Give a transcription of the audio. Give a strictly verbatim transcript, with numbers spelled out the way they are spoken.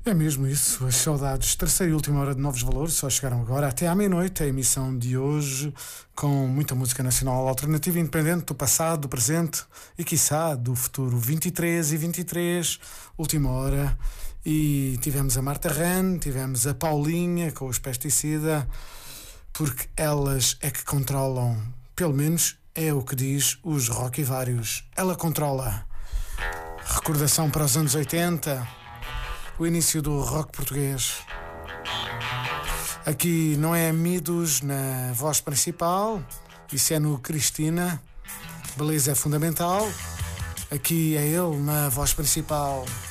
É mesmo isso, as saudades. Terceira e última hora de Novos Valores, só chegaram agora até à meia-noite. A emissão de hoje com muita música nacional alternativa e independente do passado, do presente e, quiçá, do futuro. vinte e três e vinte e três, última hora. E tivemos a Marta Ran, tivemos a Paulinha com os Pesticida, porque elas é que controlam, pelo menos é o que diz os Rock e Vários. Ela controla. Recordação para os anos oitenta. O início do rock português. Aqui não é Midos na voz principal, isso é no Cristina. Beleza é fundamental. Aqui é ele na voz principal.